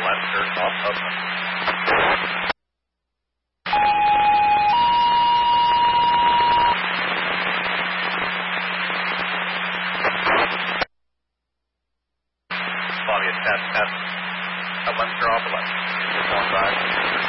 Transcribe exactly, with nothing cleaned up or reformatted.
Leinster, off Upland. Flavia, test, test. At Leinster, off Leinster. One five.